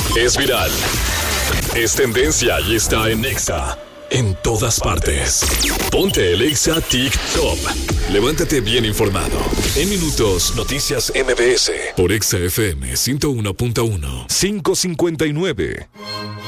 Es viral. Es tendencia y está en Exa. En todas partes. Ponte el Exa TikTok. Levántate bien informado. En minutos, Noticias MBS. Por Exa FM 101.1. 5:59.